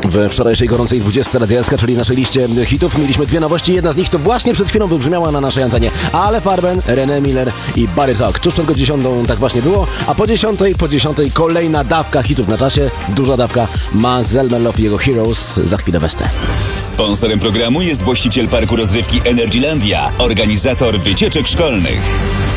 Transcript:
W wczorajszej gorącej 20 Radia SK, czyli naszej liście hitów, mieliśmy dwie nowości. Jedna z nich to właśnie przed chwilą wybrzmiała na naszej antenie. Ale Farben, René Miller i Barry Talk. Tuż przed godziną tak właśnie było, a po 10 kolejna dawka hitów na czasie. Duża dawka. Mazel Melow i jego Heroes. Za chwilę Westę. Sponsorem programu jest właściciel parku rozrywki Energylandia, organizator wycieczek szkolnych.